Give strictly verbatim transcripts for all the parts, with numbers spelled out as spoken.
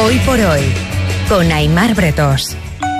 Hoy por hoy, con Aimar Bretos.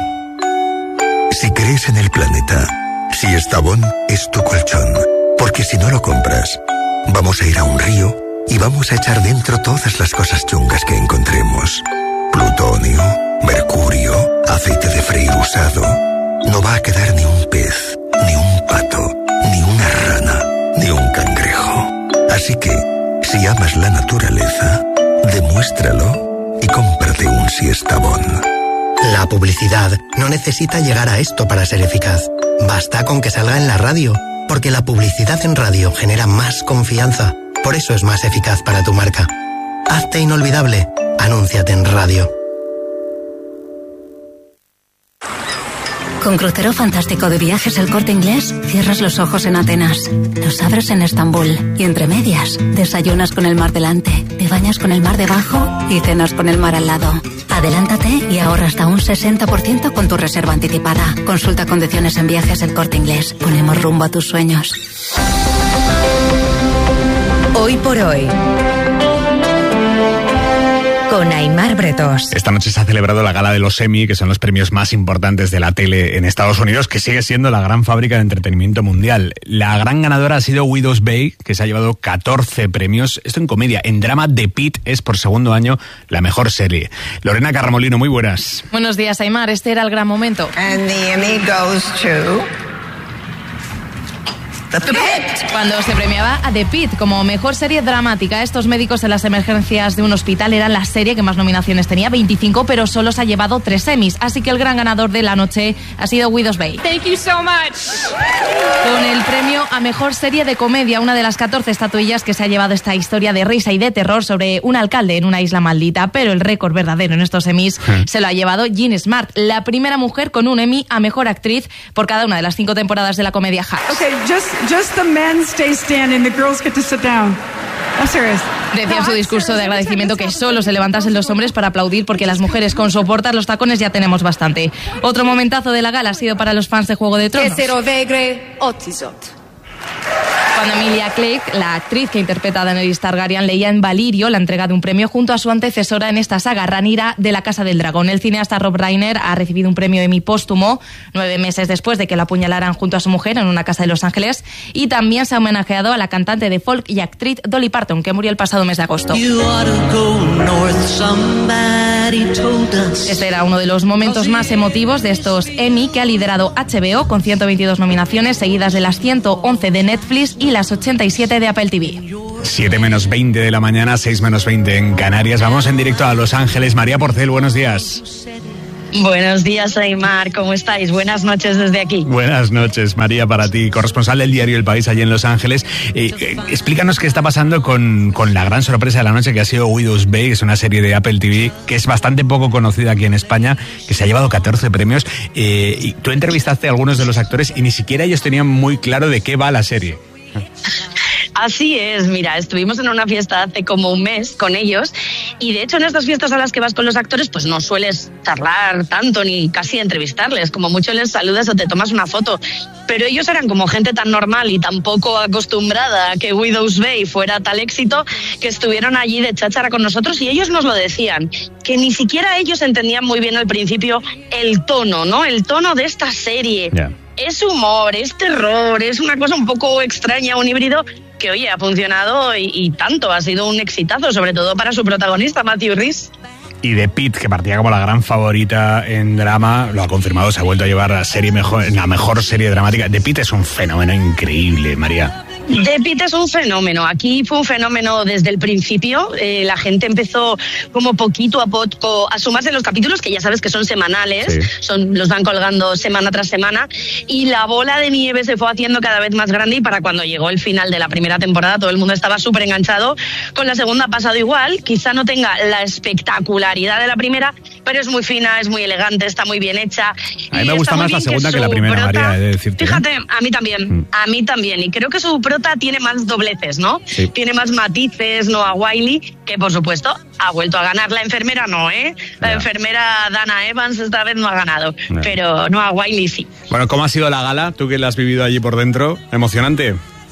Si crees en el planeta, si Estavón es tu colchón, porque si no lo compras, vamos a ir a un río y vamos a echar dentro todas las cosas chungas que encontremos. Plutonio, mercurio, aceite de freír usado. No va a quedar ni un pez, ni un pato, ni una rana, ni un cangrejo. Así que, si amas la naturaleza, demuéstralo y cómprate un Siestabón. La publicidad no necesita llegar a esto para ser eficaz. Basta con que salga en la radio, porque la publicidad en radio genera más confianza. Por eso es más eficaz para tu marca. Hazte inolvidable. Anúnciate en radio. Con Crucero Fantástico de Viajes El Corte Inglés, cierras los ojos en Atenas, los abres en Estambul y entre medias, desayunas con el mar delante, te bañas con el mar debajo y cenas con el mar al lado. Adelántate y ahorra hasta un sesenta por ciento con tu reserva anticipada. Consulta condiciones en Viajes El Corte Inglés. Ponemos rumbo a tus sueños. Hoy por hoy, con Aimar Bretos. Esta noche se ha celebrado la gala de los Emmy, que son los premios más importantes de la tele en Estados Unidos, que sigue siendo la gran fábrica de entretenimiento mundial. La gran ganadora ha sido Widow's Bay, que se ha llevado catorce premios. Esto en comedia. En drama, The Pitt es por segundo año la mejor serie. Lorena Carramolino, muy buenas. Buenos días, Aimar. Este era el gran momento. And the Emmy goes to... The Pitt. Cuando se premiaba a The Pitt como mejor serie dramática. Estos médicos en las emergencias de un hospital eran la serie que más nominaciones tenía, veinticinco, pero solo se ha llevado tres Emmys. Así que el gran ganador de la noche ha sido Widow's Bay. Thank you so much. Con el premio a mejor serie de comedia, una de las catorce estatuillas que se ha llevado esta historia de risa y de terror sobre un alcalde en una isla maldita. Pero el récord verdadero en estos Emmys hmm. se lo ha llevado Jean Smart, la primera mujer con un Emmy a mejor actriz por cada una de las cinco temporadas de la comedia Hacks. Okay, just Just the men stay standing, the girls get to sit down. I'm serious. Decía en su discurso de agradecimiento que solo se levantasen los hombres para aplaudir porque las mujeres con soportar los tacones ya tenemos bastante. Otro momentazo de la gala ha sido para los fans de Juego de Tronos. Cuando Emilia Clarke, la actriz que interpreta a Daenerys Targaryen, leía en Valirio la entrega de un premio junto a su antecesora en esta saga, Rhaenyra de la Casa del Dragón. El cineasta Rob Reiner ha recibido un premio Emmy póstumo nueve meses después de que la apuñalaran junto a su mujer en una casa de Los Ángeles, y también se ha homenajeado a la cantante de folk y actriz Dolly Parton, que murió el pasado mes de agosto. Este era uno de los momentos más emotivos de estos Emmy que ha liderado H B O con ciento veintidós nominaciones, seguidas de las ciento once de Netflix y las ochenta y siete de Apple T V. siete menos veinte de la mañana, seis menos veinte en Canarias. Vamos en directo a Los Ángeles. María Porcel, buenos días. Buenos días, Aimar, ¿cómo estáis? Buenas noches desde aquí. Buenas noches, María, para ti, corresponsal del diario El País allí en Los Ángeles. Eh, eh, explícanos qué está pasando con, con la gran sorpresa de la noche que ha sido Widow's Bay, que es una serie de Apple T V que es bastante poco conocida aquí en España, que se ha llevado catorce premios. Eh, y tú entrevistaste a algunos de los actores y ni siquiera ellos tenían muy claro de qué va la serie. Así es, mira, estuvimos en una fiesta hace como un mes con ellos y de hecho en estas fiestas a las que vas con los actores pues no sueles charlar tanto ni casi entrevistarles, como mucho les saludas o te tomas una foto, pero ellos eran como gente tan normal y tan poco acostumbrada a que Widow's Bay fuera tal éxito que estuvieron allí de cháchara con nosotros y ellos nos lo decían, que ni siquiera ellos entendían muy bien al principio el tono, ¿no? El tono de esta serie. Yeah. Es humor, es terror, es una cosa un poco extraña, un híbrido que, oye, ha funcionado y, y tanto, ha sido un exitazo, sobre todo para su protagonista, Matthew Rhys. Y The Pitt, que partía como la gran favorita en drama, lo ha confirmado, se ha vuelto a llevar la serie mejor, la mejor serie dramática. The Pitt es un fenómeno increíble, María. The Pitt es un fenómeno. Aquí fue un fenómeno desde el principio. Eh, la gente empezó como poquito a poco a sumarse los capítulos, que ya sabes que son semanales, sí. son, los van colgando semana tras semana, y la bola de nieve se fue haciendo cada vez más grande y para cuando llegó el final de la primera temporada todo el mundo estaba súper enganchado. Con la segunda ha pasado igual, quizá no tenga la espectacularidad de la primera, pero es muy fina, es muy elegante, está muy bien hecha. A mí me gusta más la segunda que, que la primera, prota, María, he de decirte. Fíjate, ¿eh? a mí también, mm. a mí también, y creo que su prota tiene más dobleces, ¿no? Sí. Tiene más matices, Noah Wiley, que por supuesto ha vuelto a ganar. La enfermera no, ¿eh? La yeah. enfermera Dana Evans esta vez no ha ganado, yeah. pero Noah Wiley sí. Bueno, ¿cómo ha sido la gala? Tú que la has vivido allí por dentro, ¿emocionante?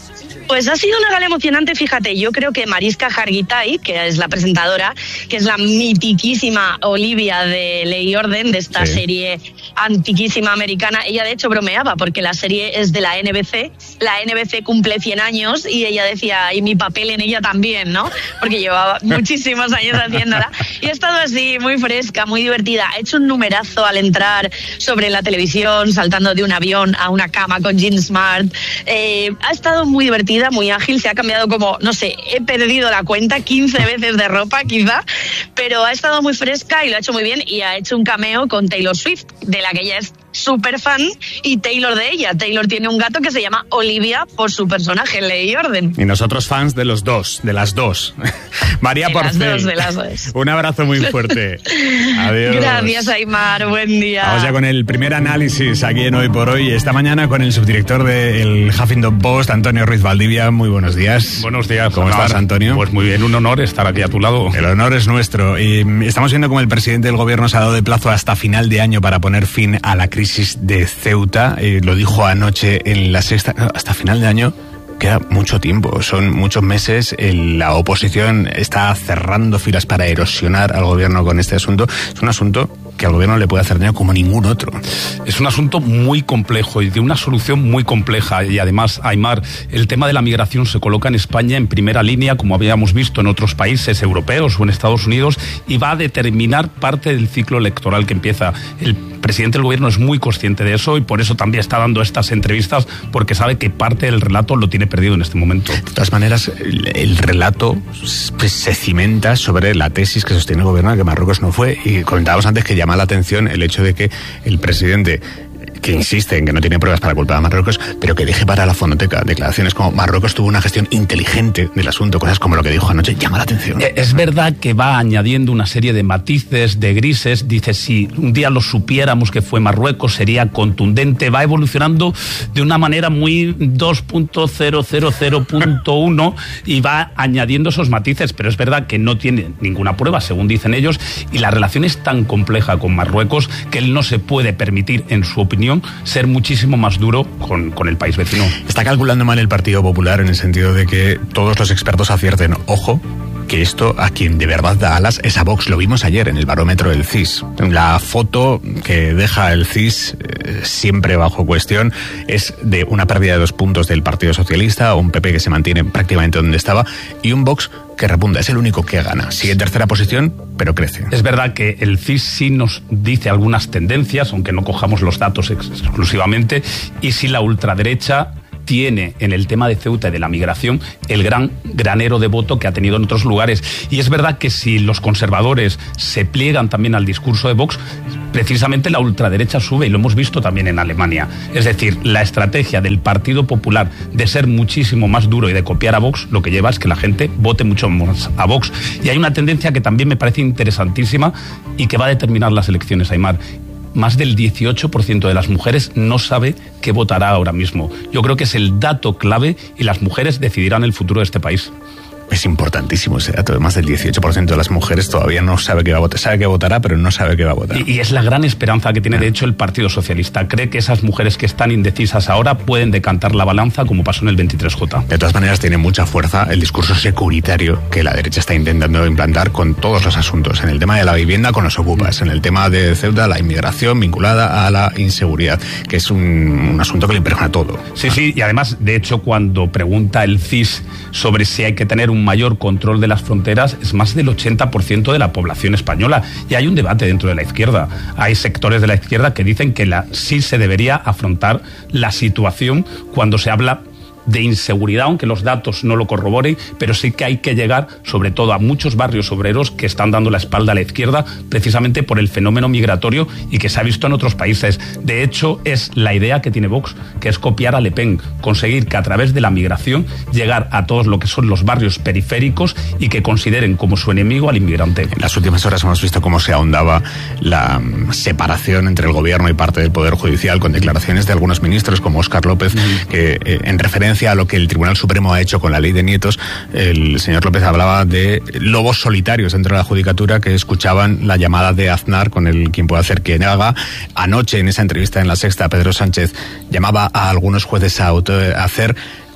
Pues ha sido una gala emocionante, fíjate, yo creo que Mariska Hargitay, que es la presentadora, que es la mitiquísima Olivia de Ley y Orden, de esta sí. serie antiquísima americana, ella de hecho bromeaba porque la serie es de la N B C, la N B C cumple cien años y ella decía, y mi papel en ella también, ¿no? Porque llevaba muchísimos años haciéndola y ha estado así, muy fresca, muy divertida, ha hecho un numerazo al entrar sobre la televisión, saltando de un avión a una cama con Jean Smart, eh, ha estado muy divertida, muy ágil, se ha cambiado como, no sé, he perdido la cuenta, quince veces de ropa quizá, pero ha estado muy fresca y lo ha hecho muy bien y ha hecho un cameo con Taylor Swift, de la que ella es súper fan, y Taylor de ella. Taylor tiene un gato que se llama Olivia por su personaje en Ley y Orden. Y nosotros fans de los dos, de las dos. María Porcel. De las dos, de las dos. Un abrazo muy fuerte. Adiós. Gracias, Aimar. Buen día. Vamos ya con el primer análisis aquí en Hoy por Hoy. Esta mañana con el subdirector del Huffington Post, Antonio Ruiz Valdivia. Muy buenos días. Buenos días. ¿Cómo Omar? estás, Antonio? Pues muy bien, un honor estar aquí a tu lado. El honor es nuestro. Y estamos viendo cómo el presidente del gobierno se ha dado de plazo hasta final de año para poner fin a la crisis de Ceuta. Eh, lo dijo anoche en la sexta. Hasta final de año queda mucho tiempo, son muchos meses. El, la oposición está cerrando filas para erosionar al gobierno con este asunto. Es un asunto que al gobierno le puede hacer daño como ningún otro. Es un asunto muy complejo y de una solución muy compleja. Y además, Aimar, el tema de la migración se coloca en España en primera línea, como habíamos visto en otros países europeos o en Estados Unidos, y va a determinar parte del ciclo electoral que empieza. El presidente del gobierno es muy consciente de eso y por eso también está dando estas entrevistas, porque sabe que parte del relato lo tiene perdido en este momento. De todas maneras, el, el relato pues, se cimenta sobre la tesis que sostiene el gobierno de que Marruecos no fue. Y comentábamos antes que llama la atención el hecho de que el presidente, que insiste en que no tiene pruebas para culpar a Marruecos, pero que deje para la fonoteca declaraciones como Marruecos tuvo una gestión inteligente del asunto, cosas como lo que dijo anoche, llama la atención. Es verdad que va añadiendo una serie de matices, de grises, dice, si un día lo supiéramos que fue Marruecos sería contundente, va evolucionando de una manera muy dos punto cero cero cero punto uno y va añadiendo esos matices, pero es verdad que no tiene ninguna prueba, según dicen ellos, y la relación es tan compleja con Marruecos que él no se puede permitir, en su opinión, ser muchísimo más duro con, con el país vecino. Está calculando mal el Partido Popular en el sentido de que todos los expertos acierten, ojo, que esto a quien de verdad da alas es a Vox. Lo vimos ayer en el barómetro del C I S. La foto que deja el C I S eh, siempre bajo cuestión es de una pérdida de dos puntos del Partido Socialista, un P P que se mantiene prácticamente donde estaba y un Vox que repunta. Es el único que gana. Sigue en tercera posición, pero crece. Es verdad que el C I S sí nos dice algunas tendencias, aunque no cojamos los datos ex- exclusivamente, y si la ultraderecha tiene en el tema de Ceuta y de la migración el gran granero de voto que ha tenido en otros lugares. Y es verdad que si los conservadores se pliegan también al discurso de Vox, precisamente la ultraderecha sube, y lo hemos visto también en Alemania. Es decir, la estrategia del Partido Popular de ser muchísimo más duro y de copiar a Vox, lo que lleva es que la gente vote mucho más a Vox. Y hay una tendencia que también me parece interesantísima y que va a determinar las elecciones, Aimar. Más del dieciocho por ciento de las mujeres no sabe qué votará ahora mismo. Yo creo que es el dato clave y las mujeres decidirán el futuro de este país. Es importantísimo ese dato. Más del dieciocho por ciento de las mujeres todavía no sabe qué va a votar. Sabe que votará, pero no sabe qué va a votar. Y, y es la gran esperanza que tiene, de hecho, el Partido Socialista. Cree que esas mujeres que están indecisas ahora pueden decantar la balanza, como pasó en el veintitrés J. De todas maneras, tiene mucha fuerza el discurso securitario que la derecha está intentando implantar con todos los asuntos. En el tema de la vivienda, con los ocupas. En el tema de Ceuta, la inmigración vinculada a la inseguridad, que es un, un asunto que le impregna todo. Sí, sí, y además, de hecho, cuando pregunta el C I S sobre si hay que tener un mayor control de las fronteras, es más del ochenta por ciento de la población española. Y hay un debate dentro de la izquierda. Hay sectores de la izquierda que dicen que la, sí se debería afrontar la situación cuando se habla de inseguridad, aunque los datos no lo corroboren, pero sí que hay que llegar sobre todo a muchos barrios obreros que están dando la espalda a la izquierda precisamente por el fenómeno migratorio y que se ha visto en otros países. De hecho, es la idea que tiene Vox, que es copiar a Le Pen, conseguir que a través de la migración llegar a todos lo que son los barrios periféricos y que consideren como su enemigo al inmigrante. En las últimas horas hemos visto cómo se ahondaba la separación entre el gobierno y parte del Poder Judicial, con declaraciones de algunos ministros como Óscar López, mm. que eh, en referencia a lo que el Tribunal Supremo ha hecho con la ley de nietos, el señor López hablaba de lobos solitarios dentro de la judicatura que escuchaban la llamada de Aznar con el quien puede hacer que haga. Anoche, en esa entrevista en La Sexta, Pedro Sánchez llamaba a algunos jueces a, auto, a hacer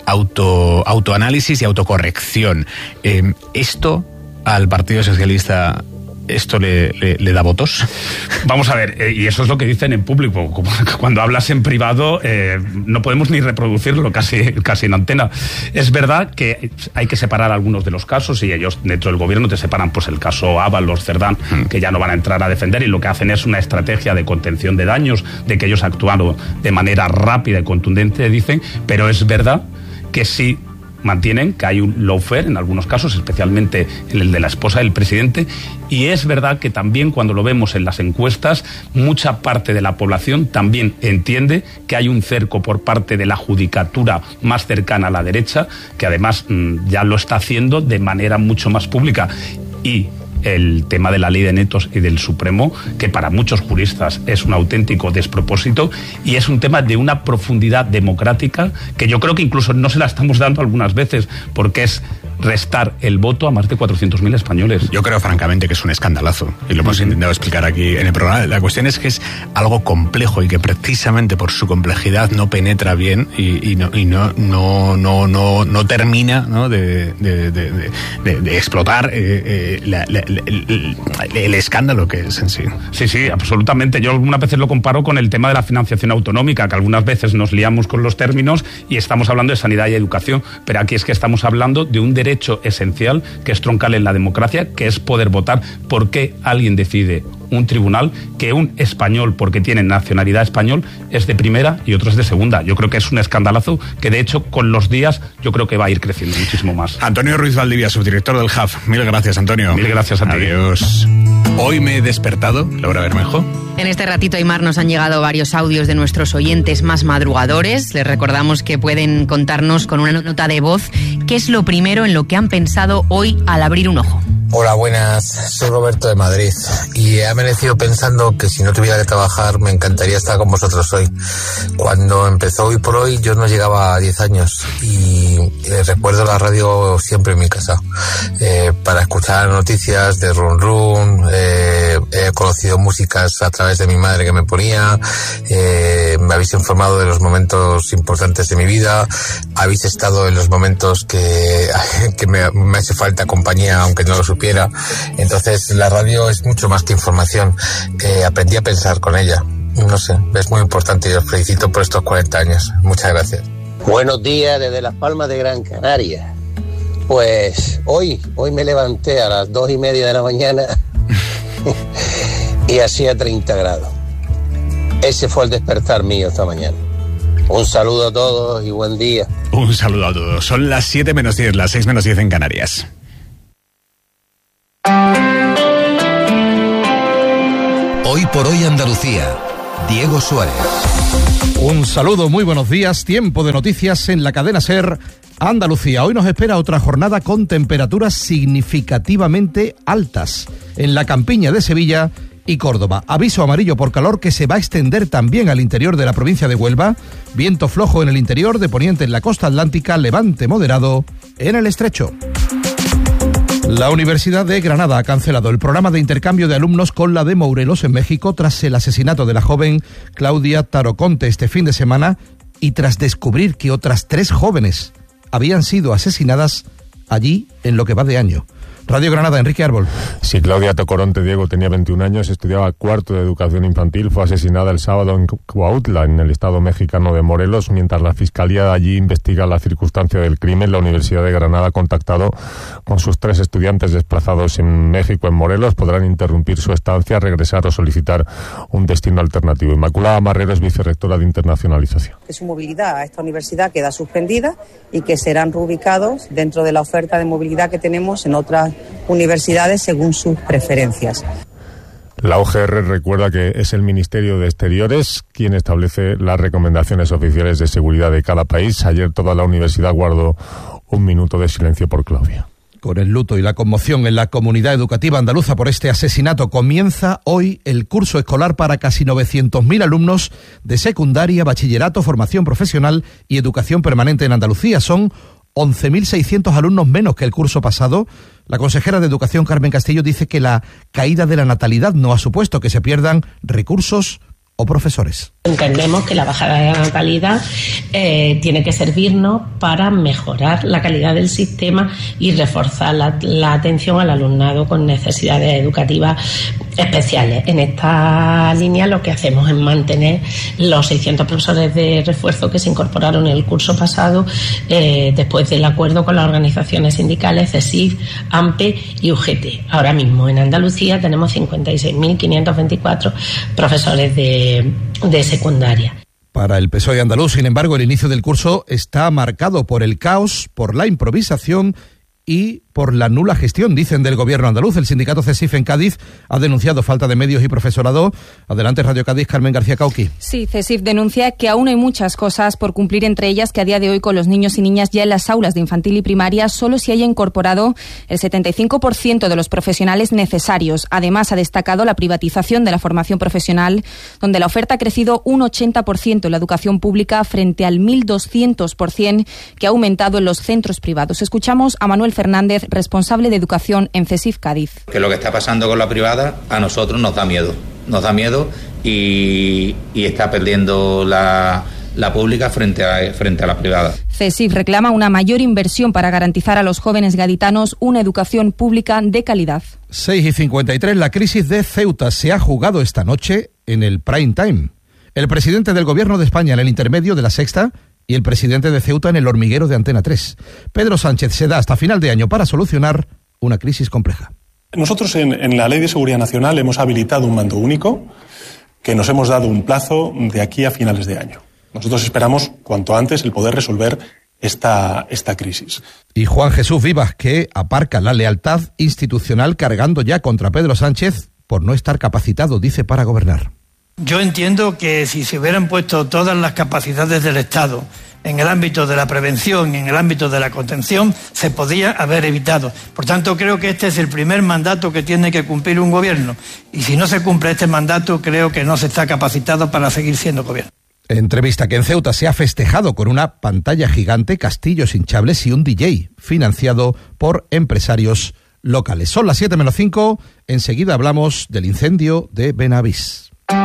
auto, autoanálisis y autocorrección. Eh, ¿Esto al Partido Socialista... ¿Esto le, le, le da votos? Vamos a ver, eh, y eso es lo que dicen en público. Cuando hablas en privado eh, no podemos ni reproducirlo casi, casi en antena. Es verdad que hay que separar algunos de los casos, y ellos dentro del gobierno te separan pues el caso Ábalos, Cerdán, hmm. que ya no van a entrar a defender, y lo que hacen es una estrategia de contención de daños, de que ellos actuaron de manera rápida y contundente, dicen, pero es verdad que sí mantienen que hay un lawfare en algunos casos, especialmente en el de la esposa del presidente, y es verdad que también cuando lo vemos en las encuestas, mucha parte de la población también entiende que hay un cerco por parte de la judicatura más cercana a la derecha, que además mmm, ya lo está haciendo de manera mucho más pública. Y el tema de la ley de netos y del Supremo, que para muchos juristas es un auténtico despropósito, y es un tema de una profundidad democrática que yo creo que incluso no se la estamos dando algunas veces, porque es restar el voto a más de cuatrocientos mil españoles. Yo creo francamente que es un escandalazo, y lo hemos uh-huh. intentado explicar aquí en el programa. La cuestión es que es algo complejo y que precisamente por su complejidad no penetra bien y, y, no, y no, no, no, no, no termina, ¿no? de, de, de, de, de explotar eh, eh, la, la, El, el, el escándalo que es en sí. Sí, sí, absolutamente. Yo algunas veces lo comparo con el tema de la financiación autonómica, que algunas veces nos liamos con los términos y estamos hablando de sanidad y educación, pero aquí es que estamos hablando de un derecho esencial que es troncal en la democracia, que es poder votar. ¿Por qué alguien decide, un tribunal, que un español, porque tiene nacionalidad español, es de primera y otro es de segunda? Yo creo que es un escandalazo que, de hecho, con los días yo creo que va a ir creciendo muchísimo más. Antonio Ruiz Valdivia, subdirector del H A F. Mil gracias, Antonio. Mil gracias a ti. Adiós. Hoy me he despertado, Laura Bermejo. En este ratito, Aymar, nos han llegado varios audios de nuestros oyentes más madrugadores. Les recordamos que pueden contarnos con una nota de voz qué es lo primero en lo que han pensado hoy al abrir un ojo. Hola, buenas. Soy Roberto de Madrid y he amanecido pensando que si no tuviera que trabajar me encantaría estar con vosotros hoy. Cuando empezó Hoy por Hoy yo no llegaba a diez años y eh, recuerdo la radio siempre en mi casa eh, para escuchar noticias de Run Run. Eh, he conocido músicas a través de mi madre que me ponía. Eh, me habéis informado de los momentos importantes de mi vida. Habéis estado en los momentos que, que me, me hace falta compañía, aunque no lo supiera. Entonces la radio es mucho más que información. Eh, aprendí a pensar con ella. No sé, es muy importante y os felicito por estos cuarenta años. Muchas gracias. Buenos días desde Las Palmas de Gran Canaria. Pues hoy, hoy me levanté a las dos y media de la mañana y hacía treinta grados. Ese fue el despertar mío esta mañana. Un saludo a todos y buen día. Un saludo a todos. Son las siete menos diez, las seis menos diez en Canarias. Hoy por Hoy Andalucía, Diego Suárez. Un saludo, muy buenos días. Tiempo de noticias en la cadena SER Andalucía. Hoy nos espera otra jornada con temperaturas significativamente altas en la campiña de Sevilla y Córdoba. Aviso amarillo por calor que se va a extender también al interior de la provincia de Huelva. Viento flojo en el interior, de poniente en la costa atlántica, levante moderado en el estrecho. La Universidad de Granada ha cancelado el programa de intercambio de alumnos con la de Morelos en México tras el asesinato de la joven Claudia Taroconte este fin de semana y tras descubrir que otras tres jóvenes habían sido asesinadas allí en lo que va de año. Radio Granada, Enrique Árbol. Sí, Claudia Taroconte, Diego, tenía veintiún años, estudiaba cuarto de educación infantil, fue asesinada el sábado en Cuautla, en el estado mexicano de Morelos. Mientras la fiscalía de allí investiga la circunstancia del crimen, la Universidad de Granada ha contactado con sus tres estudiantes desplazados en México, en Morelos. Podrán interrumpir su estancia, regresar o solicitar un destino alternativo. Inmaculada Marrero es vicerrectora de internacionalización. Que su movilidad a esta universidad queda suspendida y que serán reubicados dentro de la oferta de movilidad que tenemos en otras universidades según sus preferencias. La U G R recuerda que es el Ministerio de Exteriores quien establece las recomendaciones oficiales de seguridad de cada país. Ayer toda la universidad guardó un minuto de silencio por Claudia. Con el luto y la conmoción en la comunidad educativa andaluza por este asesinato, comienza hoy el curso escolar para casi novecientos mil alumnos de secundaria, bachillerato, formación profesional y educación permanente en Andalucía. Son once mil seiscientos alumnos menos que el curso pasado. La consejera de Educación, Carmen Castillo, dice que la caída de la natalidad no ha supuesto que se pierdan recursos o profesores. Entendemos que la bajada de la natalidad eh, tiene que servirnos para mejorar la calidad del sistema y reforzar la, la atención al alumnado con necesidades educativas especiales. En esta línea lo que hacemos es mantener los seiscientos profesores de refuerzo que se incorporaron en el curso pasado eh, después del acuerdo con las organizaciones sindicales CESIF, AMPE y U G T. Ahora mismo en Andalucía tenemos cincuenta y seis mil quinientos veinticuatro profesores de, de secundaria. Para el P S O E andaluz, sin embargo, el inicio del curso está marcado por el caos, por la improvisación y por la nula gestión, dicen, del gobierno andaluz. El sindicato CESIF en Cádiz ha denunciado falta de medios y profesorado. Adelante, Radio Cádiz, Carmen García Cauqui. Sí, CESIF denuncia que aún hay muchas cosas por cumplir, entre ellas que a día de hoy con los niños y niñas ya en las aulas de infantil y primaria solo se haya incorporado el setenta y cinco por ciento de los profesionales necesarios. Además, ha destacado la privatización de la formación profesional, donde la oferta ha crecido un ochenta por ciento en la educación pública frente al mil doscientos por ciento que ha aumentado en los centros privados. Escuchamos a Manuel Fernández, responsable de educación en CESIF Cádiz. Que lo que está pasando con la privada a nosotros nos da miedo, nos da miedo y, y está perdiendo la, la pública frente a, frente a la privada. CESIF reclama una mayor inversión para garantizar a los jóvenes gaditanos una educación pública de calidad. seis y cincuenta y tres, la crisis de Ceuta se ha jugado esta noche en el prime time. El presidente del Gobierno de España en el intermedio de La Sexta y el presidente de Ceuta en el hormiguero de Antena tres. Pedro Sánchez se da hasta final de año para solucionar una crisis compleja. Nosotros en, en la Ley de Seguridad Nacional hemos habilitado un mando único que nos hemos dado un plazo de aquí a finales de año. Nosotros esperamos cuanto antes el poder resolver esta, esta crisis. Y Juan Jesús Vivas, que aparca la lealtad institucional cargando ya contra Pedro Sánchez por no estar capacitado, dice, para gobernar. Yo entiendo que si se hubieran puesto todas las capacidades del Estado en el ámbito de la prevención y en el ámbito de la contención, se podía haber evitado. Por tanto, creo que este es el primer mandato que tiene que cumplir un gobierno. Y si no se cumple este mandato, creo que no se está capacitado para seguir siendo gobierno. Entrevista que en Ceuta se ha festejado con una pantalla gigante, castillos hinchables y un D J financiado por empresarios locales. Son las siete menos cinco. Enseguida hablamos del incendio de Benavís.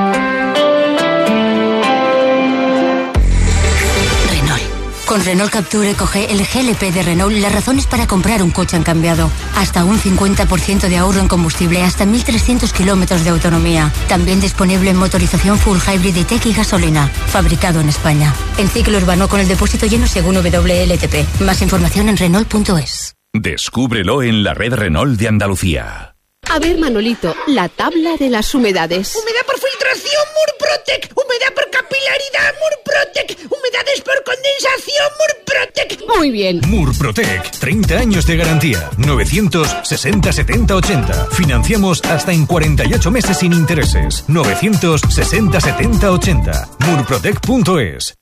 Con Renault Captur EcoG, el G L P de Renault, las razones para comprar un coche han cambiado. Hasta un cincuenta por ciento de ahorro en combustible, hasta mil trescientos kilómetros de autonomía. También disponible en motorización full hybrid y tech y gasolina. Fabricado en España. En ciclo urbano con el depósito lleno según W L T P. Más información en Renault punto es. Descúbrelo en la red Renault de Andalucía. A ver, Manolito, la tabla de las humedades. Humedad por filtración, Murprotec. Humedad por capilaridad, Murprotec. Humedades por condensación, Murprotec. Muy bien. Murprotec, treinta años de garantía. novecientos sesenta setenta ochenta. Financiamos hasta en cuarenta y ocho meses sin intereses. novecientos sesenta setenta ochenta. Murprotec punto es.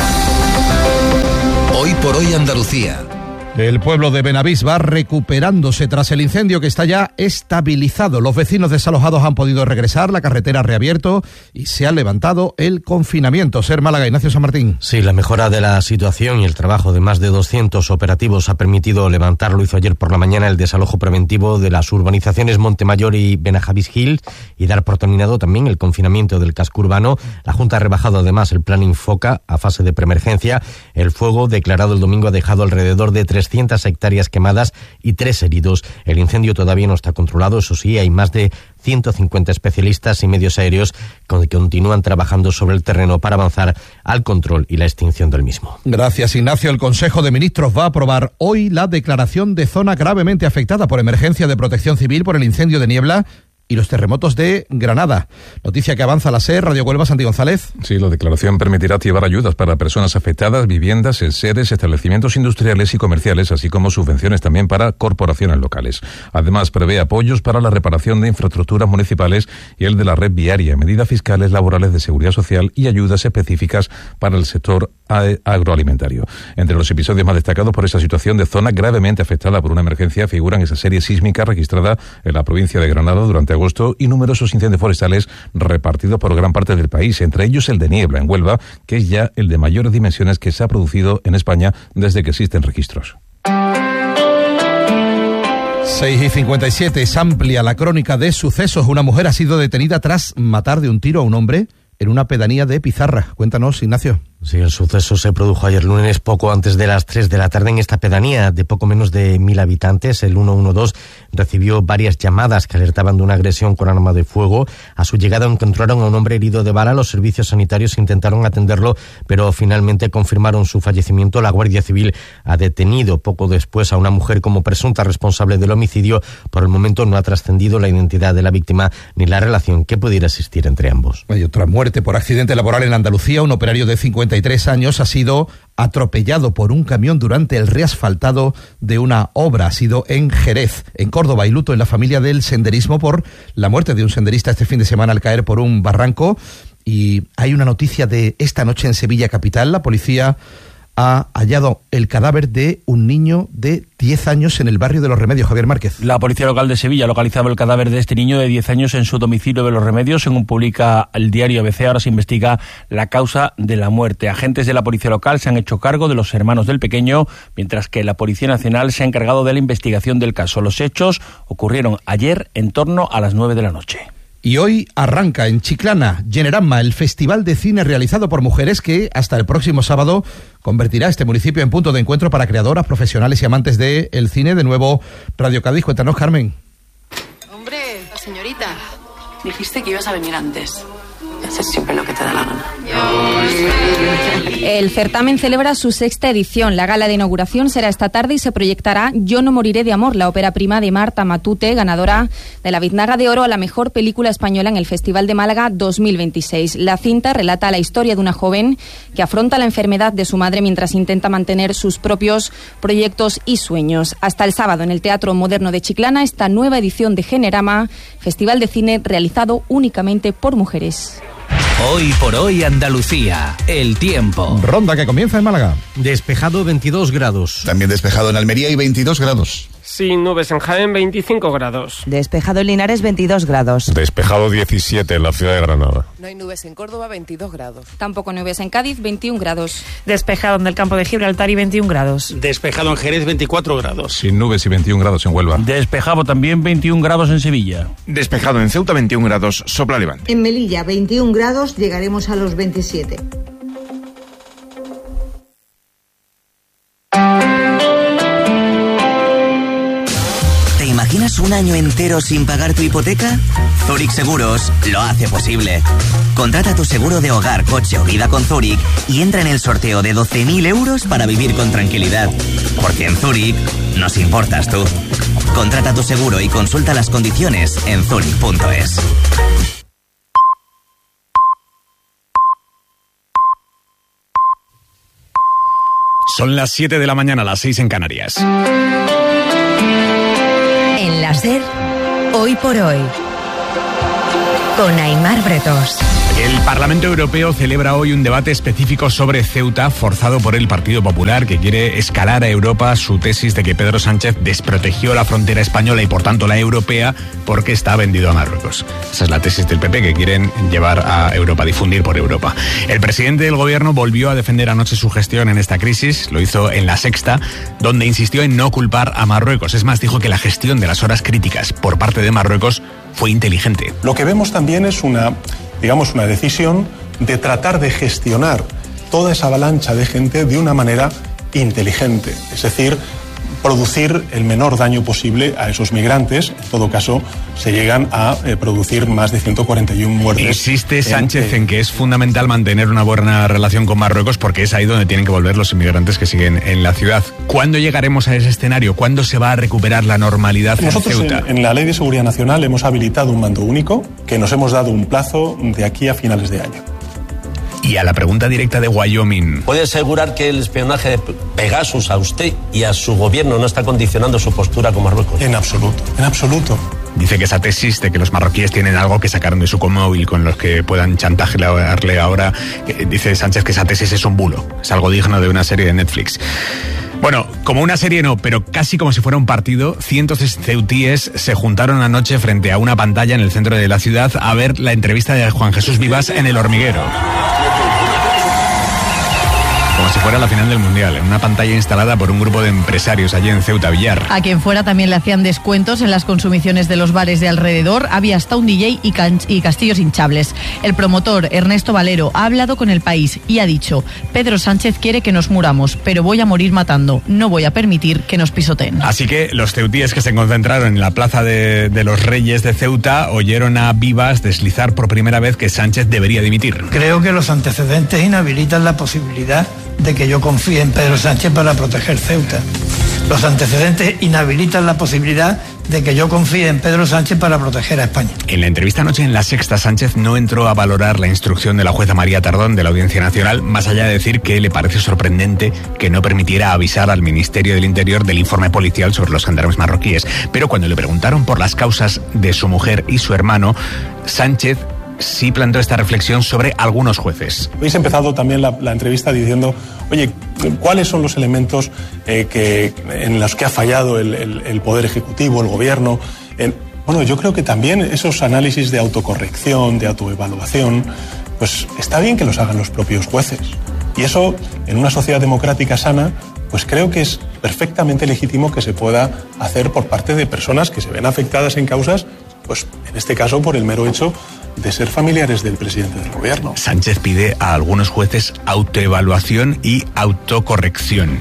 Hoy por hoy Andalucía. El pueblo de Benavís va recuperándose tras el incendio que está ya estabilizado. Los vecinos desalojados han podido regresar, la carretera ha reabierto y se ha levantado el confinamiento. Ser Málaga, Ignacio San Martín. Sí, la mejora de la situación y el trabajo de más de doscientos operativos ha permitido levantar, lo hizo ayer por la mañana, el desalojo preventivo de las urbanizaciones Montemayor y Benajavís Hill y dar por terminado también el confinamiento del casco urbano. La Junta ha rebajado además el plan Infoca a fase de preemergencia. El fuego declarado el domingo ha dejado alrededor de trescientas hectáreas quemadas y tres heridos. El incendio todavía no está controlado, eso sí, hay más de ciento cincuenta especialistas y medios aéreos que continúan trabajando sobre el terreno para avanzar al control y la extinción del mismo. Gracias, Ignacio. El Consejo de Ministros va a aprobar hoy la declaración de zona gravemente afectada por emergencia de protección civil por el incendio de Niebla y los terremotos de Granada. Noticia que avanza la SER, Radio Huelva, Santi González. Sí, la declaración permitirá activar ayudas para personas afectadas, viviendas, sedes, establecimientos industriales y comerciales, así como subvenciones también para corporaciones locales. Además, prevé apoyos para la reparación de infraestructuras municipales y el de la red viaria, medidas fiscales, laborales, de seguridad social y ayudas específicas para el sector agroalimentario. Entre los episodios más destacados por esa situación de zona gravemente afectada por una emergencia figuran esa serie sísmica registrada en la provincia de Granada durante agosto y numerosos incendios forestales repartidos por gran parte del país, entre ellos el de Niebla, en Huelva, que es ya el de mayores dimensiones que se ha producido en España desde que existen registros. seis y cincuenta y siete, es amplia la crónica de sucesos. Una mujer ha sido detenida tras matar de un tiro a un hombre en una pedanía de Pizarra. Cuéntanos, Ignacio. Sí, el suceso se produjo ayer lunes poco antes de las tres de la tarde en esta pedanía de poco menos de mil habitantes. El ciento doce recibió varias llamadas que alertaban de una agresión con arma de fuego. A su llegada encontraron a un hombre herido de bala. Los servicios sanitarios intentaron atenderlo, pero finalmente confirmaron su fallecimiento. La Guardia Civil ha detenido poco después a una mujer como presunta responsable del homicidio. Por el momento no ha trascendido la identidad de la víctima ni la relación que pudiera existir entre ambos. Hay otra muerte por accidente laboral en Andalucía. Un operario de cincuenta y tres años ha sido atropellado por un camión durante el reasfaltado de una obra. Ha sido en Jerez, en Córdoba, y luto en la familia del senderismo por la muerte de un senderista este fin de semana al caer por un barranco. Y hay una noticia de esta noche en Sevilla capital. La policía ha hallado el cadáver de un niño de diez años en el barrio de Los Remedios. Javier Márquez. La policía local de Sevilla ha localizado el cadáver de este niño de diez años en su domicilio de Los Remedios. Según publica el diario A B C, ahora se investiga la causa de la muerte. Agentes de la policía local se han hecho cargo de los hermanos del pequeño, mientras que la Policía Nacional se ha encargado de la investigación del caso. Los hechos ocurrieron ayer en torno a las nueve de la noche. Y hoy arranca en Chiclana, Generama, el festival de cine realizado por mujeres que hasta el próximo sábado convertirá este municipio en punto de encuentro para creadoras, profesionales y amantes del cine. De nuevo, Radio Cádiz. Cuéntanos, Carmen. Hombre, señorita, dijiste que ibas a venir antes. Haces siempre lo que te da la gana. El certamen celebra su sexta edición. La gala de inauguración será esta tarde y se proyectará Yo no moriré de amor, la ópera prima de Marta Matute, ganadora de la Biznaga de Oro a la mejor película española en el Festival de Málaga dos mil veintiséis. La cinta relata la historia de una joven que afronta la enfermedad de su madre mientras intenta mantener sus propios proyectos y sueños. Hasta el sábado en el Teatro Moderno de Chiclana, esta nueva edición de Generama, festival de cine realizado únicamente por mujeres. Hoy por hoy Andalucía, el tiempo. Ronda que comienza en Málaga. Despejado, veintidós grados. También despejado en Almería y veintidós grados. Sin nubes en Jaén, veinticinco grados. Despejado en Linares, veintidós grados. Despejado, diecisiete en la ciudad de Granada. No hay nubes en Córdoba, veintidós grados. Tampoco nubes en Cádiz, veintiún grados. Despejado en el campo de Gibraltar y veintiún grados. Despejado en Jerez, veinticuatro grados. Sin nubes y veintiún grados en Huelva. Despejado también, veintiún grados en Sevilla. Despejado en Ceuta, veintiún grados, sopla levante. En Melilla, veintiún grados, llegaremos a los veintisiete. ¿Te imaginas un año entero sin pagar tu hipoteca? Zurich Seguros lo hace posible. Contrata tu seguro de hogar, coche o vida con Zurich y entra en el sorteo de doce mil euros para vivir con tranquilidad. Porque en Zurich nos importas tú. Contrata tu seguro y consulta las condiciones en zurich punto es. Son las siete de la mañana, las seis en Canarias. En la SER, hoy por hoy, con Aimar Bretos. El Parlamento Europeo celebra hoy un debate específico sobre Ceuta, forzado por el Partido Popular, que quiere escalar a Europa su tesis de que Pedro Sánchez desprotegió la frontera española y por tanto la europea porque está vendido a Marruecos. Esa es la tesis del P P que quieren llevar a Europa, difundir por Europa. El presidente del gobierno volvió a defender anoche su gestión en esta crisis, lo hizo en La Sexta, donde insistió en no culpar a Marruecos. Es más, dijo que la gestión de las horas críticas por parte de Marruecos fue inteligente. Lo que vemos también es una, digamos, una decisión de tratar de gestionar toda esa avalancha de gente de una manera inteligente, es decir, producir el menor daño posible a esos migrantes. En todo caso, se llegan a eh, producir más de ciento cuarenta y uno muertes. Insiste Sánchez en, en que es fundamental mantener una buena relación con Marruecos porque es ahí donde tienen que volver los inmigrantes que siguen en la ciudad. ¿Cuándo llegaremos a ese escenario? ¿Cuándo se va a recuperar la normalidad Nosotros en Ceuta? En, en la Ley de Seguridad Nacional hemos habilitado un mando único que nos hemos dado un plazo de aquí a finales de año. Y a la pregunta directa de Wyoming. ¿Puede asegurar que el espionaje de Pegasus a usted y a su gobierno no está condicionando su postura con Marruecos? En absoluto, en absoluto. Dice que esa tesis de que los marroquíes tienen algo que sacaron de su comóvil con los que puedan chantajearle ahora, eh, dice Sánchez que esa tesis es un bulo, es algo digno de una serie de Netflix. Bueno, como una serie no, pero casi como si fuera un partido, cientos de ceutíes se juntaron anoche frente a una pantalla en el centro de la ciudad a ver la entrevista de Juan Jesús Vivas en El Hormiguero. Como si fuera la final del Mundial, en una pantalla instalada por un grupo de empresarios allí en Ceuta, Villar. A quien fuera también le hacían descuentos en las consumiciones de los bares de alrededor. Había hasta un D J y, can- y castillos hinchables. El promotor, Ernesto Valero, ha hablado con El País y ha dicho: Pedro Sánchez quiere que nos muramos, pero voy a morir matando. No voy a permitir que nos pisoteen. Así que los ceutíes que se concentraron en la plaza de, de los Reyes de Ceuta oyeron a Vivas deslizar por primera vez que Sánchez debería dimitir. Creo que los antecedentes inhabilitan la posibilidad de que yo confíe en Pedro Sánchez para proteger Ceuta. Los antecedentes inhabilitan la posibilidad de que yo confíe en Pedro Sánchez para proteger a España. En la entrevista anoche en La Sexta, Sánchez no entró a valorar la instrucción de la jueza María Tardón de la Audiencia Nacional, más allá de decir que le parece sorprendente que no permitiera avisar al Ministerio del Interior del informe policial sobre los gendarmes marroquíes. Pero cuando le preguntaron por las causas de su mujer y su hermano, Sánchez sí planteó esta reflexión sobre algunos jueces. Habéis empezado también la, la entrevista diciendo, oye, ¿cuáles son los elementos eh, que, en los que ha fallado el, el, el Poder Ejecutivo, el Gobierno? En, bueno, yo creo que también esos análisis de autocorrección, de autoevaluación, pues está bien que los hagan los propios jueces. Y eso, en una sociedad democrática sana, pues creo que es perfectamente legítimo que se pueda hacer por parte de personas que se ven afectadas en causas, pues en este caso por el mero hecho de ser familiares del presidente del gobierno. Sánchez pide a algunos jueces autoevaluación y autocorrección.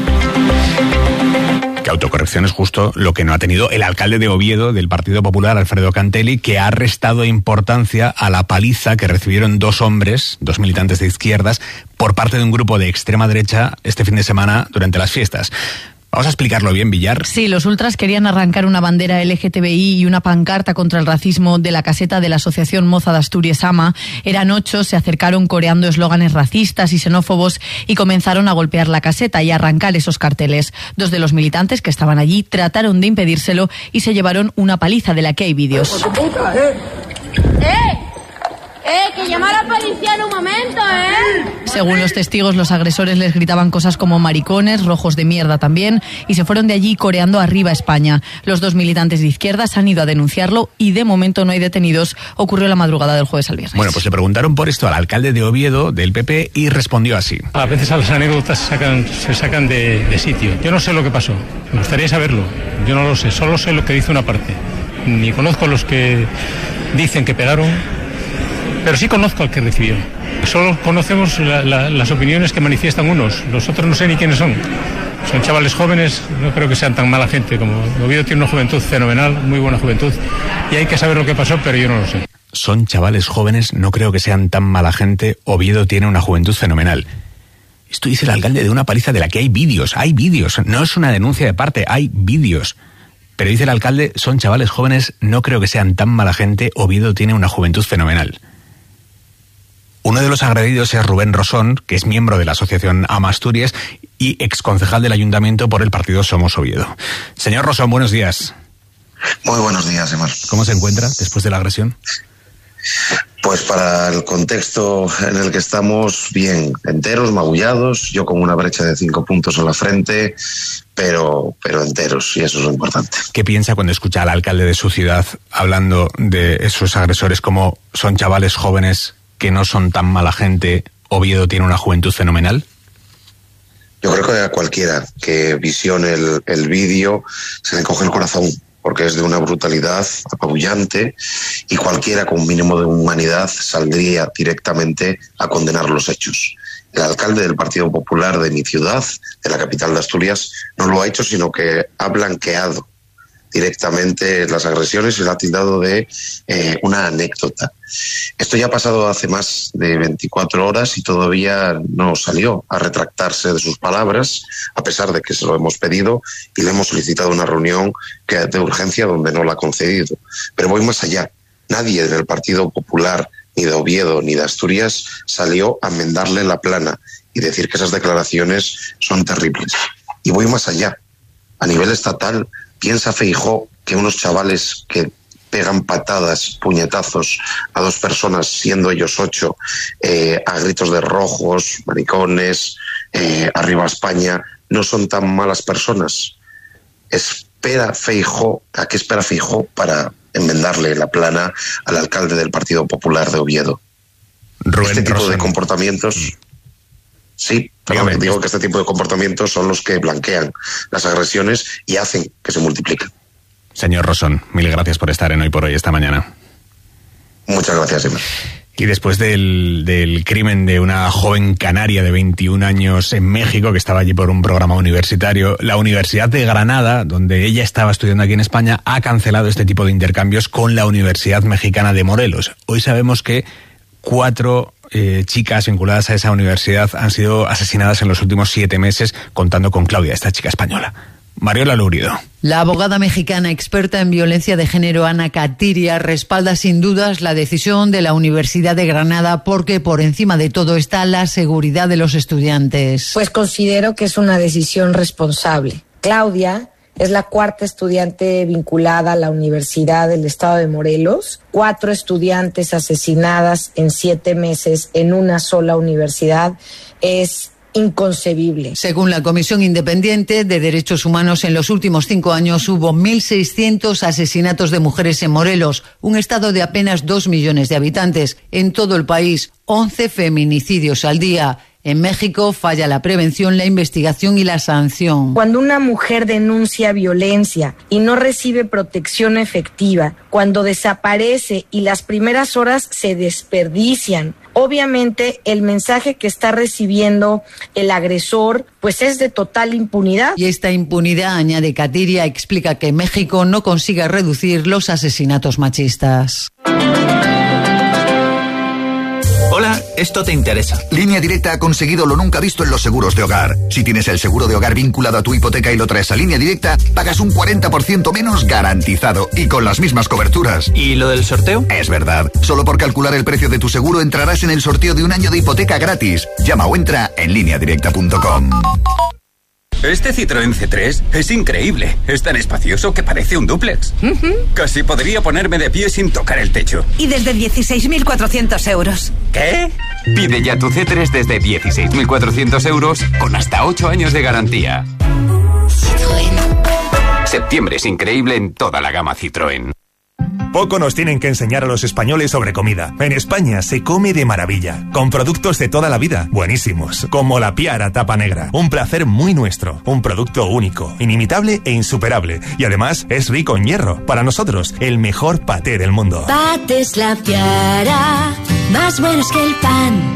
Que autocorrección es justo lo que no ha tenido el alcalde de Oviedo del Partido Popular, Alfredo Cantelli, que ha restado importancia a la paliza que recibieron dos hombres, dos militantes de izquierdas, por parte de un grupo de extrema derecha este fin de semana durante las fiestas. Vamos a explicarlo bien, Villar. Sí, los ultras querían arrancar una bandera L G T B I y una pancarta contra el racismo de la caseta de la Asociación Moza de Asturias Ama. Eran ocho, se acercaron coreando eslóganes racistas y xenófobos y comenzaron a golpear la caseta y a arrancar esos carteles. Dos de los militantes que estaban allí trataron de impedírselo y se llevaron una paliza de la que hay vídeos. ¡Eh! ¡Eh! ¡Que llama a la policía en un momento, eh! Según los testigos, los agresores les gritaban cosas como maricones, rojos de mierda también, y se fueron de allí coreando arriba España. Los dos militantes de izquierdas han ido a denunciarlo y de momento no hay detenidos. Ocurrió la madrugada del jueves al viernes. Bueno, pues le preguntaron por esto al alcalde de Oviedo del P P y respondió así. A veces a las anécdotas se sacan, se sacan de, de sitio. Yo no sé lo que pasó, me gustaría saberlo. Yo no lo sé, solo sé lo que dice una parte. Ni conozco a los que dicen que pegaron, pero sí conozco al que recibió. Solo conocemos la, la, las opiniones que manifiestan unos. Los otros no sé ni quiénes son. Son chavales jóvenes, no creo que sean tan mala gente. Como Oviedo tiene una juventud fenomenal, muy buena juventud, y hay que saber lo que pasó, pero yo no lo sé. Son chavales jóvenes, no creo que sean tan mala gente. Oviedo tiene una juventud fenomenal. Esto dice el alcalde de una paliza de la que hay vídeos. Hay vídeos, no es una denuncia de parte, hay vídeos. Pero dice el alcalde, son chavales jóvenes, no creo que sean tan mala gente. Oviedo tiene una juventud fenomenal. Uno de los agredidos es Rubén Rosón, que es miembro de la Asociación Ama Asturias y exconcejal del Ayuntamiento por el partido Somos Oviedo. Señor Rosón, buenos días. Muy buenos días, Emar. ¿Cómo se encuentra después de la agresión? Pues para el contexto en el que estamos, bien, enteros, magullados, yo con una brecha de cinco puntos en la frente, pero, pero enteros, y eso es lo importante. ¿Qué piensa cuando escucha al alcalde de su ciudad hablando de esos agresores como son chavales jóvenes que no son tan mala gente? Oviedo tiene una juventud fenomenal. Yo creo que a cualquiera que visione el, el vídeo se le coge el corazón, porque es de una brutalidad apabullante y cualquiera con un mínimo de humanidad saldría directamente a condenar los hechos. El alcalde del Partido Popular de mi ciudad, de la capital de Asturias, no lo ha hecho, sino que ha blanqueado directamente las agresiones y lo ha tildado de eh, una anécdota. Esto ya ha pasado hace más de veinticuatro horas y todavía no salió a retractarse de sus palabras, a pesar de que se lo hemos pedido y le hemos solicitado una reunión que, de urgencia donde no la ha concedido. Pero voy más allá. Nadie del Partido Popular, ni de Oviedo, ni de Asturias, salió a enmendarle la plana y decir que esas declaraciones son terribles. Y voy más allá. A nivel estatal, ¿piensa Feijóo que unos chavales que pegan patadas, puñetazos a dos personas, siendo ellos ocho, eh, a gritos de rojos, maricones, eh, arriba España, no son tan malas personas? ¿Espera Feijóo, a qué espera Feijóo para enmendarle la plana al alcalde del Partido Popular de Oviedo? Rubén este tipo Rosón. de comportamientos, sí, Perdón, digo que este tipo de comportamientos son los que blanquean las agresiones y hacen que se multipliquen. Señor Rosón, mil gracias por estar en Hoy por Hoy esta mañana. Muchas gracias, Emma. Y después del, del crimen de una joven canaria de veintiún años en México, que estaba allí por un programa universitario, la Universidad de Granada, donde ella estaba estudiando aquí en España, ha cancelado este tipo de intercambios con la Universidad Mexicana de Morelos. Hoy sabemos que cuatro eh, chicas vinculadas a esa universidad han sido asesinadas en los últimos siete meses, contando con Claudia, esta chica española. Mariola Lurido. La abogada mexicana experta en violencia de género, Ana Catiria, respalda sin dudas la decisión de la Universidad de Granada porque por encima de todo está la seguridad de los estudiantes. Pues considero que es una decisión responsable. Claudia es la cuarta estudiante vinculada a la Universidad del Estado de Morelos. Cuatro estudiantes asesinadas en siete meses en una sola universidad es inconcebible. Según la Comisión Independiente de Derechos Humanos, en los últimos cinco años hubo mil seiscientos asesinatos de mujeres en Morelos, un estado de apenas dos millones de habitantes. En todo el país, once feminicidios al día. En México falla la prevención, la investigación y la sanción. Cuando una mujer denuncia violencia y no recibe protección efectiva, cuando desaparece y las primeras horas se desperdician, obviamente el mensaje que está recibiendo el agresor pues es de total impunidad. Y esta impunidad, añade Catiria, explica que México no consigue reducir los asesinatos machistas. Hola, esto te interesa. Línea Directa ha conseguido lo nunca visto en los seguros de hogar. Si tienes el seguro de hogar vinculado a tu hipoteca y lo traes a Línea Directa, pagas un cuarenta por ciento menos garantizado y con las mismas coberturas. ¿Y lo del sorteo? Es verdad. Solo por calcular el precio de tu seguro entrarás en el sorteo de un año de hipoteca gratis. Llama o entra en línea directa punto com. Este Citroën C tres es increíble. Es tan espacioso que parece un dúplex. Uh-huh. Casi podría ponerme de pie sin tocar el techo. Y desde dieciséis mil cuatrocientos euros. ¿Qué? Pide ya tu C tres desde dieciséis mil cuatrocientos euros con hasta ocho años de garantía. Citroën. Septiembre es increíble en toda la gama Citroën. Poco nos tienen que enseñar a los españoles sobre comida. En España se come de maravilla, con productos de toda la vida, buenísimos, como la Piara Tapa Negra. Un placer muy nuestro, un producto único, inimitable e insuperable. Y además es rico en hierro. Para nosotros, el mejor paté del mundo. Patés La Piara, más buenos que el pan.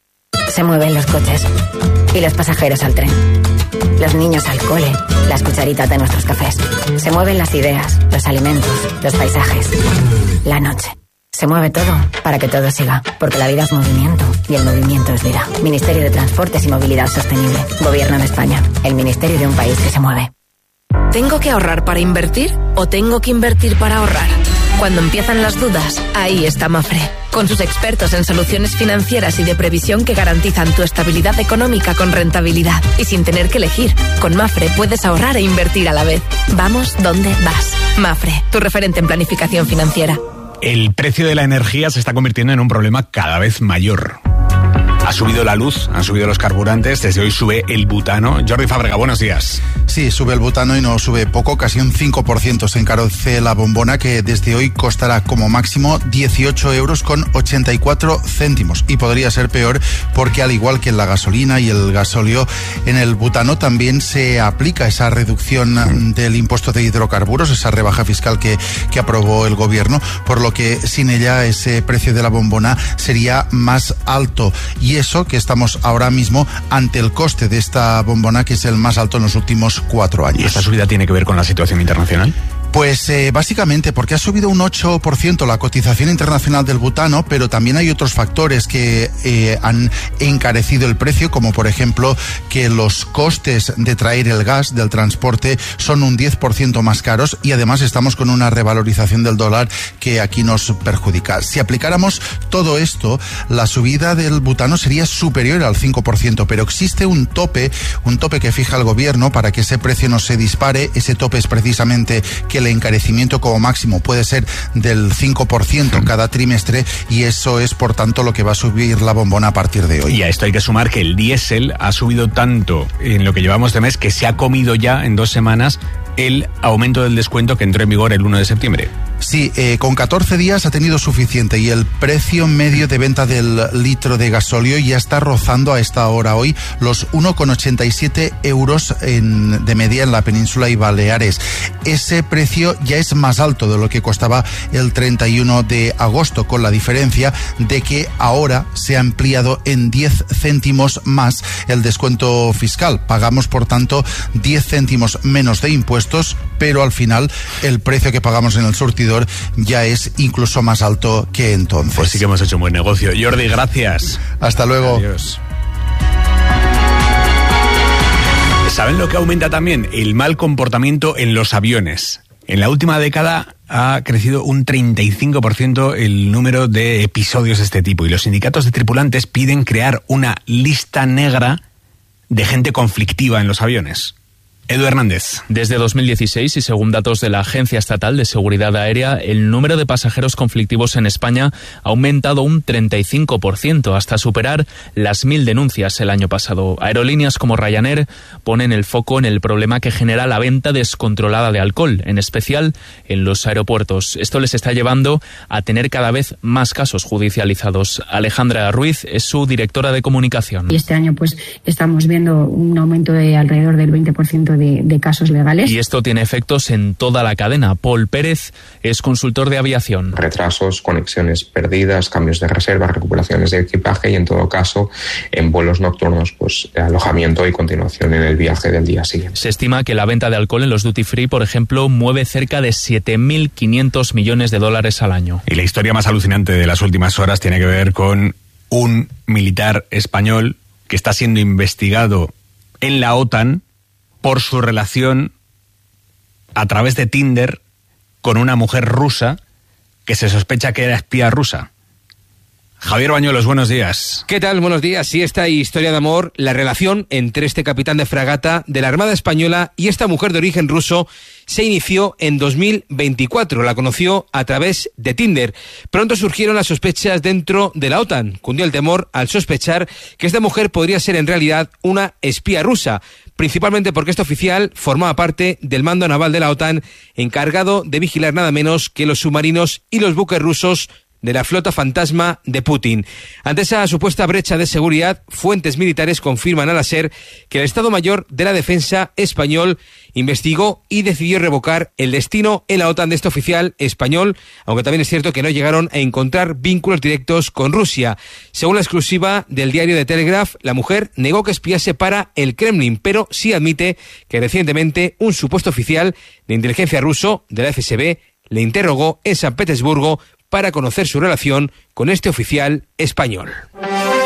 Se mueven los coches y los pasajeros al tren. Los niños al cole, las cucharitas de nuestros cafés. Se mueven las ideas, los alimentos, los paisajes, la noche. Se mueve todo para que todo siga, porque la vida es movimiento y el movimiento es vida. Ministerio de Transportes y Movilidad Sostenible. Gobierno de España. El ministerio de un país que se mueve. ¿Tengo que ahorrar para invertir o tengo que invertir para ahorrar? Cuando empiezan las dudas, ahí está Mafre, con sus expertos en soluciones financieras y de previsión que garantizan tu estabilidad económica con rentabilidad y sin tener que elegir. Con Mafre puedes ahorrar e invertir a la vez. Vamos donde vas. Mafre, tu referente en planificación financiera. El precio de la energía se está convirtiendo en un problema cada vez mayor. Ha subido la luz, han subido los carburantes, desde hoy sube el butano. Jordi Fábrega, buenos días. Sí, sube el butano y no sube poco, casi un cinco por ciento se encarece la bombona, que desde hoy costará como máximo dieciocho euros con ochenta y cuatro céntimos. Y podría ser peor porque, al igual que en la gasolina y el gasóleo, en el butano también se aplica esa reducción del impuesto de hidrocarburos, esa rebaja fiscal que, que aprobó el gobierno, por lo que sin ella ese precio de la bombona sería más alto. Y eso que estamos ahora mismo ante el coste de esta bombona, que es el más alto en los últimos cuatro años. ¿Y esta subida tiene que ver con la situación internacional? Pues eh, básicamente porque ha subido un ocho por ciento la cotización internacional del butano, pero también hay otros factores que eh, han encarecido el precio, como por ejemplo que los costes de traer el gas del transporte son un diez por ciento más caros, y además estamos con una revalorización del dólar que aquí nos perjudica. Si aplicáramos todo esto, la subida del butano sería superior al cinco por ciento, pero existe un tope, un tope que fija el gobierno para que ese precio no se dispare. Ese tope es precisamente que el encarecimiento como máximo puede ser del cinco por ciento cada trimestre, y eso es por tanto lo que va a subir la bombona a partir de hoy. Y a esto hay que sumar que el diésel ha subido tanto en lo que llevamos de mes que se ha comido ya en dos semanas el aumento del descuento que entró en vigor el uno de septiembre. Sí, eh, con catorce días ha tenido suficiente y el precio medio de venta del litro de gasóleo ya está rozando a esta hora hoy los uno coma ochenta y siete euros en, de media en la península y Baleares. Ese precio ya es más alto de lo que costaba el treinta y uno de agosto, con la diferencia de que ahora se ha ampliado en diez céntimos más el descuento fiscal. Pagamos, por tanto, diez céntimos menos de impuestos, pero al final el precio que pagamos en el surtidor ya es incluso más alto que entonces. Pues sí que hemos hecho un buen negocio. Jordi, gracias. Hasta luego. Adiós. ¿Saben lo que aumenta también? El mal comportamiento en los aviones. En la última década ha crecido un treinta y cinco por ciento el número de episodios de este tipo y los sindicatos de tripulantes piden crear una lista negra de gente conflictiva en los aviones. Edu Hernández. Desde dos mil dieciséis y según datos de la Agencia Estatal de Seguridad Aérea, el número de pasajeros conflictivos en España ha aumentado un treinta y cinco por ciento hasta superar las mil denuncias el año pasado. Aerolíneas como Ryanair ponen el foco en el problema que genera la venta descontrolada de alcohol, en especial en los aeropuertos. Esto les está llevando a tener cada vez más casos judicializados. Alejandra Ruiz es su directora de comunicación. Y este año pues estamos viendo un aumento de alrededor del veinte por ciento De, de casos legales. Y esto tiene efectos en toda la cadena. Paul Pérez es consultor de aviación. Retrasos, conexiones perdidas, cambios de reserva, recuperaciones de equipaje y en todo caso en vuelos nocturnos pues alojamiento y continuación en el viaje del día siguiente. Se estima que la venta de alcohol en los duty free, por ejemplo, mueve cerca de siete mil quinientos millones de dólares al año. Y la historia más alucinante de las últimas horas tiene que ver con un militar español que está siendo investigado en la OTAN por su relación a través de Tinder con una mujer rusa que se sospecha que era espía rusa. Javier Bañuelos, buenos días. ¿Qué tal? Buenos días. Sí, esta historia de amor, la relación entre este capitán de fragata de la Armada Española y esta mujer de origen ruso se inició en dos mil veinticuatro. La conoció a través de Tinder. Pronto surgieron las sospechas dentro de la OTAN. Cundió el temor al sospechar que esta mujer podría ser en realidad una espía rusa, principalmente porque este oficial formaba parte del mando naval de la OTAN, encargado de vigilar nada menos que los submarinos y los buques rusos de la flota fantasma de Putin. Ante esa supuesta brecha de seguridad, fuentes militares confirman a la SER que el Estado Mayor de la Defensa español investigó y decidió revocar el destino en la OTAN de este oficial español, aunque también es cierto que no llegaron a encontrar vínculos directos con Rusia. Según la exclusiva del diario The Telegraph, la mujer negó que espiase para el Kremlin, pero sí admite que recientemente un supuesto oficial de inteligencia ruso de la F S B le interrogó en San Petersburgo para conocer su relación con este oficial español.